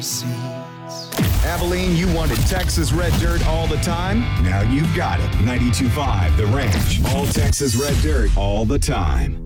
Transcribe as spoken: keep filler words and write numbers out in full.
Abilene, you wanted Texas Red Dirt all the time? Now you've got it. ninety-two point five The Ranch. All Texas Red Dirt all the time.